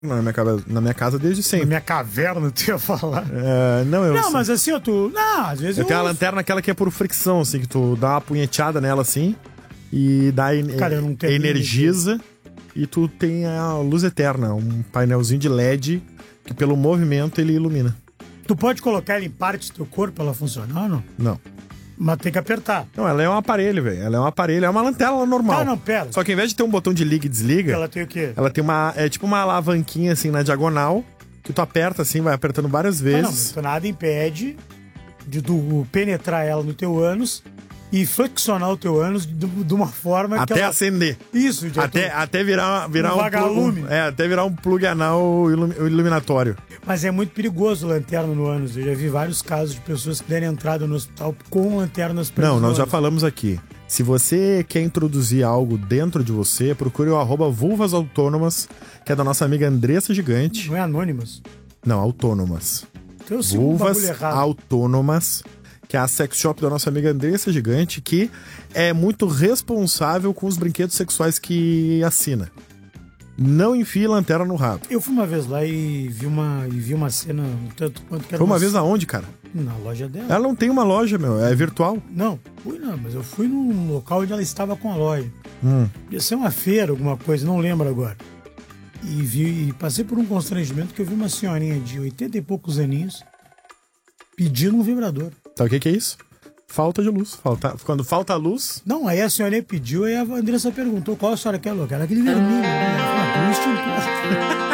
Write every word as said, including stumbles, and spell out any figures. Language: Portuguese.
Não, na minha casa, na minha casa desde sempre. Na minha caverna, tu ia falar. É, não, eu... Não, mas assim, eu tu... Não, às vezes eu... eu... tenho a lanterna aquela que é por fricção, assim, que tu dá uma punheteada nela, assim, e dá... Cara, eu não tenho energiza, e tu tem a luz eterna, um painelzinho de L E D, que pelo movimento ele ilumina. Tu pode colocar ela em partes do teu corpo pra ela funcionar ou não? Não. Mas tem que apertar. Não, ela é um aparelho, velho. Ela é um aparelho, é uma lanterna normal. Ah, não, pera. Só que ao invés de ter um botão de liga e desliga... Ela tem o quê? Ela tem uma... É tipo uma alavanquinha, assim, na diagonal, que tu aperta, assim, vai apertando várias vezes. Ah, não, nada impede de tu penetrar ela no teu ânus e flexionar o teu ânus de, de uma forma até que ela... acender. Isso. De até, tu... até virar, virar um, um... vagalume. Um, é, até virar um plug anal ilum, iluminatório. Mas é muito perigoso lanterna no ânus. Eu já vi vários casos de pessoas que deram entrada no hospital com lanternas presas. Não, nós no já ânus. falamos aqui. Se você quer introduzir algo dentro de você, procure o arroba Vulvas Autônomas, que é da nossa amiga Andressa Gigante. Não é Anônimas? Não, Autônomas. Então eu sigo um bagulho Vulvas errado. Autônomas, que é a sex shop da nossa amiga Andressa Gigante, que é muito responsável com os brinquedos sexuais que assina. Não enfie lanterna no rabo. Eu fui uma vez lá e vi uma, e vi uma cena tanto quanto que era Foi uma uma... vez aonde, cara? Na loja dela. Ela não tem uma loja, meu. É virtual. Não, fui não, mas eu fui num local onde ela estava com a loja. Hum. Ia ser uma feira, alguma coisa, não lembro agora. E vi, e passei por um constrangimento que eu vi uma senhorinha de oitenta e poucos aninhos pedindo um vibrador. Sabe o que, que é isso? Falta de luz. Falta... Quando falta luz... Não, aí a senhorinha pediu, aí a Andressa perguntou qual a senhora quer, louca? Era aquele vermelho, né? Ela falou, "Ah,